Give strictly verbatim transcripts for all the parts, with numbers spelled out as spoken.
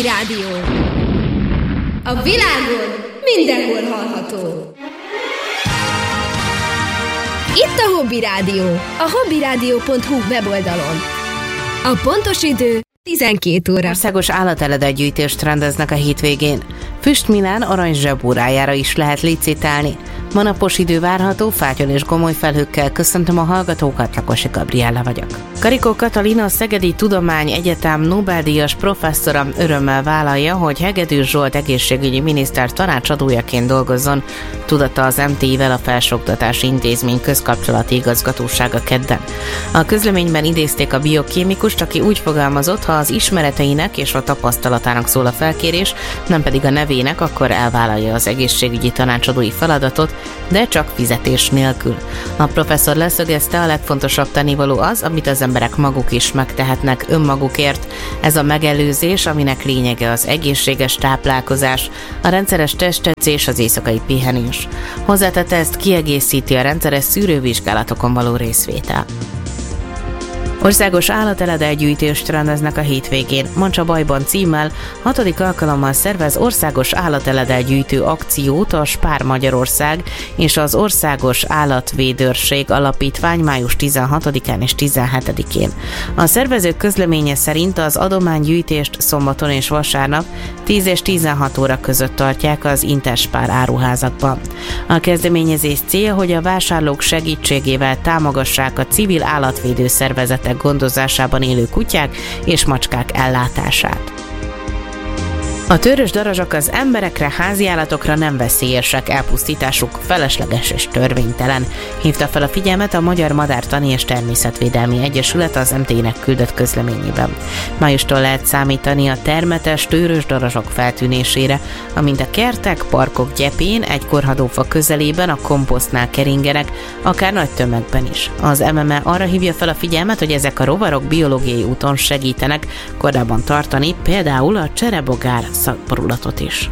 Rádió. A világon mindenhol hallható. Itt a Hobby Rádió, a hobbyrádió pont hu weboldalon. A pontos idő tizenkét óra. Országos állateledegyűjtést rendeznek a hétvégén. Füst Milán arany zsebórájára is lehet licitálni. Ma napos idő várható, fátyol és gomoly felhőkkel. Köszöntöm a hallgatókat, Lakosi Gabriella vagyok. Karikó Katalina, a Szegedi Tudományegyetem Nobel-díjas professzora örömmel vállalja, hogy Hegedűs Zsolt egészségügyi miniszter tanácsadójaként dolgozzon, tudatta az em té i-vel a Felsőoktatási Intézmény közkapcsolati igazgatósága kedden. A közleményben idézték a biokémikust, aki úgy fogalmazott, ha az ismereteinek és a tapasztalatának szól a felkérés, nem pedig a nevének, akkor elvállalja az egészségügyi tanácsadói feladatot, de csak fizetés nélkül. A professzor leszögezte, a legfontosabb tennivaló az, amit az emberek maguk is megtehetnek önmagukért. Ez a megelőzés, aminek lényege az egészséges táplálkozás, a rendszeres testedzés, az éjszakai pihenés. Hozzátette, ezt kiegészíti a rendszeres szűrővizsgálatokon való részvétel. Országos állateledegyűjtést rendeznek a hétvégén. Mancsa bajban címmel hatodik alkalommal szervez országos állateledegyűjtő akciót a Spár Magyarország és az Országos Állatvédőrség Alapítvány május tizenhatodikán és tizenhetedikén. A szervezők közleménye szerint az adománygyűjtést szombaton és vasárnap tíz és tizenhat óra között tartják az Interspár áruházakban. A kezdeményezés célja, hogy a vásárlók segítségével támogassák a civil állatvédő szervezetek gondozásában élő kutyák és macskák ellátását. A tőrös darazsak az emberekre, háziállatokra nem veszélyesek, elpusztításuk felesleges és törvénytelen, hívta fel a figyelmet a Magyar Madártani és Természetvédelmi Egyesület az em té i-nek küldött közleményében. Májustól lehet számítani a termetes tőrös darazsak feltűnésére, amint a kertek, parkok gyepén, egy korhadófa közelében, a komposztnál keringenek, akár nagy tömegben is. Az em em e arra hívja fel a figyelmet, hogy ezek a rovarok biológiai úton segítenek korábban tartani, például a cserebogár szakborulatot is.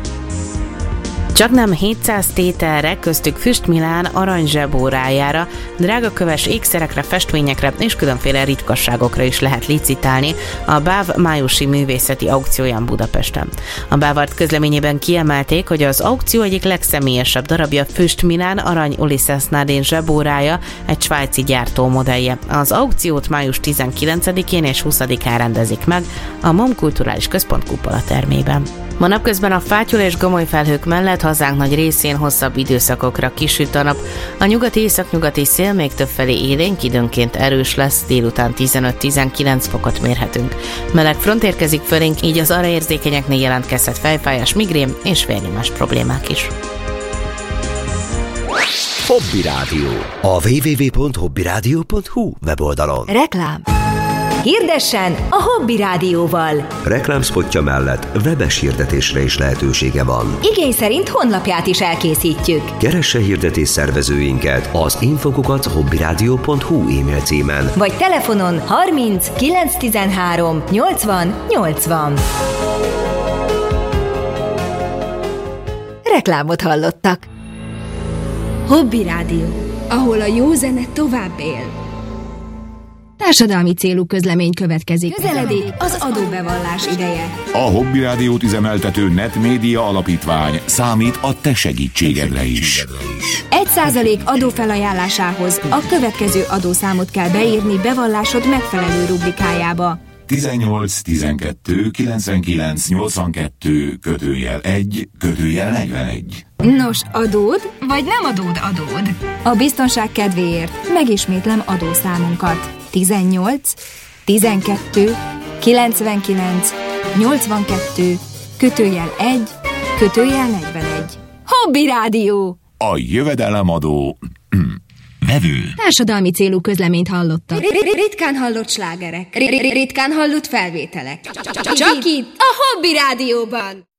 Csaknem hétszáz tételre, köztük Füst Milán arany zsebórájára, drágaköves ékszerekre, festményekre és különféle ritkasságokra is lehet licitálni a BÁV májusi művészeti aukcióján Budapesten. A BÁV közleményében kiemelték, hogy az aukció egyik legszemélyesebb darabja Füst Milán arany Ulysses Nadén zsebórája, egy svájci gyártó modellje. Az aukciót május tizenkilencedikén és huszadikán rendezik meg a MOM Kulturális Központ kupola termében. Ma napközben a fátyol és gomoly felhők mellett hazánk nagy részén hosszabb időszakokra kisüt a nap. A nyugati északnyugati szél még többfelé élénk, időnként erős lesz, délután tizenöt-tizenkilenc fokot mérhetünk. Meleg front érkezik fölénk, így az arra érzékenyeknél jelentkezhet fejfájás, migrén és vérnyomás problémák is. Hobby Rádió. A double-u double-u double-u pont hobbyrádió pont hu weboldalon. Reklám. Hirdessen a Hobby Rádióval. Reklámszpotja mellett webes hirdetésre is lehetősége van. Igény szerint honlapját is elkészítjük. Keresse hirdetés szervezőinket az infokukat hobbyrádió pont hu e-mail címen. Vagy telefonon harminc kilenc tizenhárom nyolcvan nyolcvan. Reklámot hallottak. Hobby Rádió, ahol a jó zene tovább él. Társadalmi célú közlemény következik. Közeledik az adóbevallás ideje. A Hobby Rádiót üzemeltető Netmédia Alapítvány számít a te segítségedre is. Egy százalék adófelajánlásához a következő adószámot kell beírni bevallásod megfelelő rubrikájába. tizennyolc tizenkettő kilencvenkilenc nyolcvankettő kötőjel egy kötőjel negyvenegy. Nos, adód vagy nem adód adód? A biztonság kedvéért megismétlem adószámunkat. tizennyolc tizenkettő kilencvenkilenc nyolcvankettő kötőjel egy kötőjel negyvenegy. Hobby Rádió! A jövedelemadó vevő. Társadalmi célú közleményt hallottak. Ritkán hallott slágerek. Ritkán hallott felvételek. Csak itt a Hobby Rádióban.